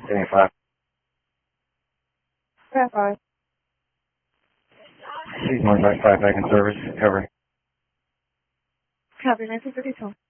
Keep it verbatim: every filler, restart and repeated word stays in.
Standing five. Stand five. Please one back five back in service. Cover. Copy, nineteen fifty-two.